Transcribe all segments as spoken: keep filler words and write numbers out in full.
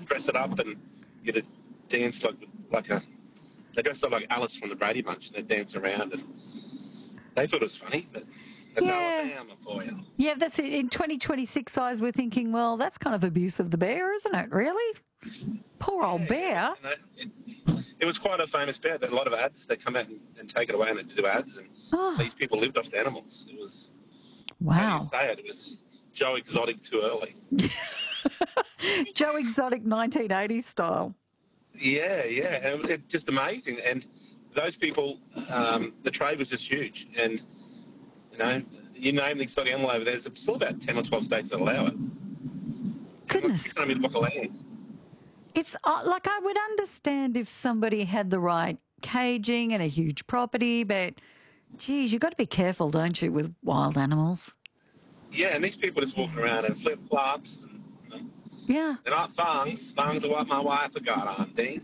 they'd dress it up and get it dance like like a. They dressed up like Alice from the Brady Bunch, and they'd dance around, and they thought it was funny, but that's Yeah. Alabama for you. Yeah, that's it. In twenty twenty-six eyes, we're thinking, well, that's kind of abuse of the bear, isn't it, really? Poor old bear. You know, it, it was quite a famous bear. There were a lot of ads. They come out and, and take it away and do ads, and Oh. these people lived off the animals. It was, how do Wow. you say it? It was Joe Exotic too early. Joe Exotic nineteen eighties style. Yeah, yeah, and it, just amazing. And those people, um, the trade was just huge. And, you know, you name the exotic animal over there, there's still about ten or twelve states that allow it. Goodness. six hundred metre block of land. It's uh, like I would understand if somebody had the right caging and a huge property, but geez, you've got to be careful, don't you, with wild animals? Yeah, and these people just walking around in flip-flops. And, you know, Yeah. they're not thongs. Thongs are what my wife had got on, Dean.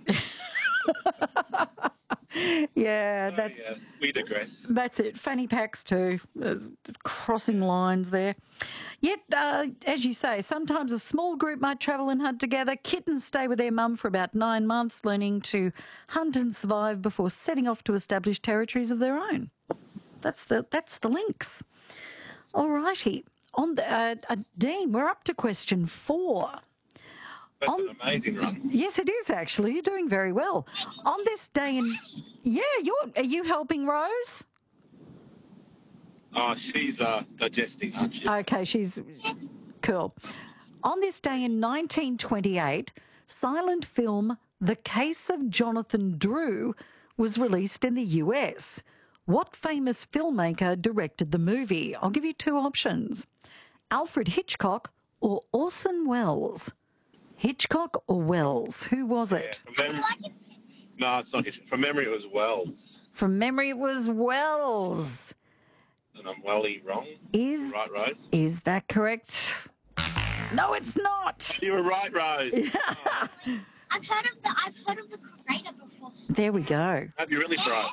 Yeah, So, that's yeah, we digress. that's it. Fanny packs too, uh, crossing lines there. Yet, uh, as you say, sometimes a small group might travel and hunt together. Kittens stay with their mum for about nine months, learning to hunt and survive before setting off to establish territories of their own. That's the that's the links. All righty. On the, uh, uh, Dean, we're up to question four. That's On- an amazing run. Yes, it is actually. You're doing very well. On this day in, yeah, you're are you helping Rose? Oh, she's uh, digesting, aren't she? Okay, she's cool. On this day in nineteen twenty-eight, silent film The Case of Jonathan Drew was released in the U S. What famous filmmaker directed the movie? I'll give you two options: Alfred Hitchcock or Orson Welles. Hitchcock or Wells? Who was Yeah, it? from mem- no, it's not Hitchcock. From memory, it was Wells. From memory, it was Wells. And I'm welly wrong. Is Right, Rose? is that correct? No, it's not. You were right, Rose. I've heard of the I've heard of the creator before. There we go. Have you really tried?